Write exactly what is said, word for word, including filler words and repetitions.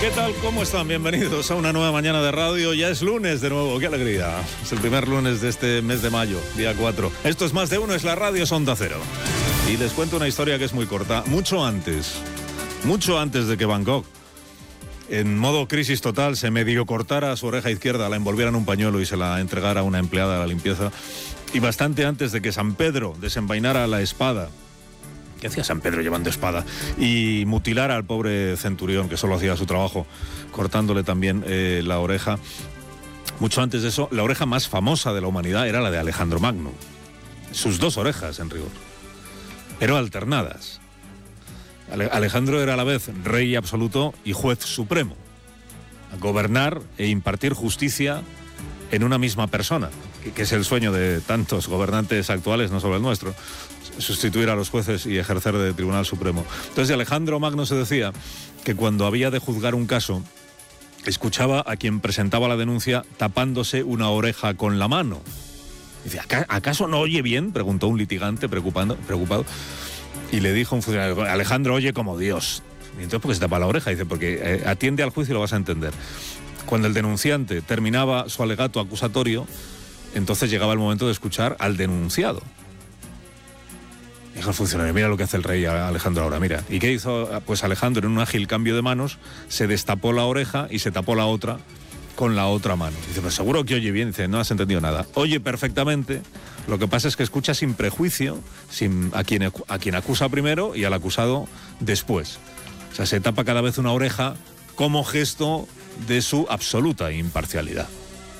¿Qué tal? ¿Cómo están? Bienvenidos a una nueva mañana de radio. Ya es lunes de nuevo, qué alegría. Es el primer lunes de este mes de mayo, día cuatro. Esto es Más de Uno, es la radio, es Onda Cero. Y les cuento una historia que es muy corta. Mucho antes, mucho antes de que Bangkok, en modo crisis total, se medio cortara su oreja izquierda, la envolviera en un pañuelo y se la entregara a una empleada de la limpieza, y bastante antes de que San Pedro desenvainara la espada. ¿Qué hacía San Pedro llevando espada? Y mutilara al pobre centurión, que solo hacía su trabajo, cortándole también eh, la oreja. Mucho antes de eso, la oreja más famosa de la humanidad era la de Alejandro Magno. Sus dos orejas, en rigor, pero alternadas. Ale- Alejandro era a la vez rey absoluto y juez supremo. Gobernar e impartir justicia en una misma persona, que, que es el sueño de tantos gobernantes actuales, no solo el nuestro. Sustituir a los jueces y ejercer de Tribunal Supremo. Entonces, de Alejandro Magno se decía que cuando había de juzgar un caso, escuchaba a quien presentaba la denuncia tapándose una oreja con la mano. Dice, ¿acaso no oye bien?, preguntó un litigante preocupado, preocupado. Y le dijo un funcionario, Alejandro oye como Dios. Y entonces, ¿por qué se tapa la oreja? Dice, porque eh, atiende al juicio y lo vas a entender. Cuando el denunciante terminaba su alegato acusatorio, entonces llegaba el momento de escuchar al denunciado. Dijo el funcionario, mira lo que hace el rey Alejandro ahora, mira. ¿Y qué hizo? Pues Alejandro, en un ágil cambio de manos, se destapó la oreja y se tapó la otra con la otra mano. Dice, pero seguro que oye bien. Dice, no has entendido nada. Oye perfectamente, lo que pasa es que escucha sin prejuicio, sin, a, quien, a quien acusa primero y al acusado después. O sea, se tapa cada vez una oreja como gesto de su absoluta imparcialidad.